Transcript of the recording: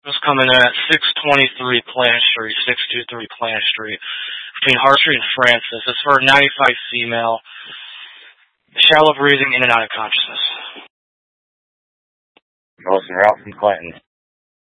Just coming in at 623 Plant Street, 623 Plant Street, between Hart Street and Francis. It's for a 95 female, shallow breathing, in and out of consciousness. Melissa Ralph from Clinton.